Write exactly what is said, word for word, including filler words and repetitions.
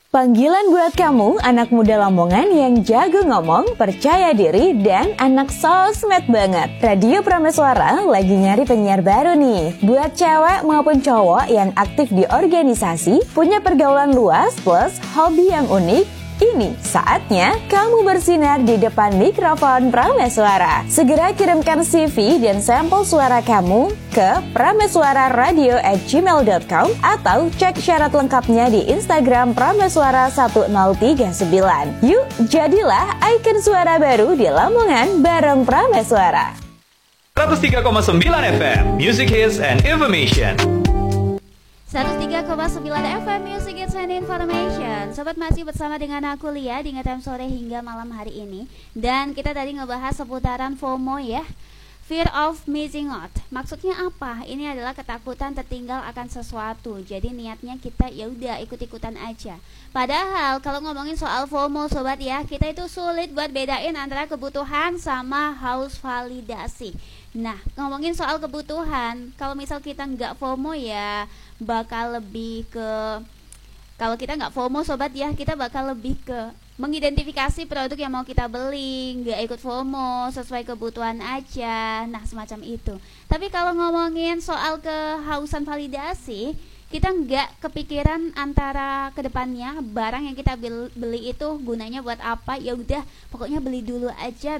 Panggilan buat kamu, anak muda Lamongan yang jago ngomong, percaya diri, dan anak sosmed banget. Radio Prameswara lagi nyari penyiar baru nih. Buat cewek maupun cowok yang aktif di organisasi, punya pergaulan luas plus hobi yang unik, ini saatnya kamu bersinar di depan mikrofon Prameswara. Segera kirimkan C V dan sampel suara kamu ke prameswararadio at gmail dot com atau cek syarat lengkapnya di Instagram Prameswara satu nol tiga sembilan. Yuk, jadilah ikon suara baru di Lamongan bareng Prameswara. seratus tiga koma sembilan F M, Music Hits and Information. seratus tiga koma sembilan F M Music Hits and Information. Sobat masih bersama dengan aku Lia di Ngetem Sore hingga malam hari ini. Dan kita tadi ngebahas seputaran FOMO ya, Fear of Missing Out. Maksudnya apa? Ini adalah ketakutan tertinggal akan sesuatu. Jadi niatnya kita ya udah ikut-ikutan aja. Padahal kalau ngomongin soal FOMO sobat ya, kita itu sulit buat bedain antara kebutuhan sama haus validasi. Nah, ngomongin soal kebutuhan, kalau misal kita nggak FOMO ya bakal lebih ke, kalau kita nggak FOMO sobat ya, kita bakal lebih ke mengidentifikasi produk yang mau kita beli, nggak ikut FOMO, sesuai kebutuhan aja, nah semacam itu. Tapi kalau ngomongin soal kehausan validasi, kita nggak kepikiran antara kedepannya barang yang kita beli itu gunanya buat apa, ya udah pokoknya beli dulu aja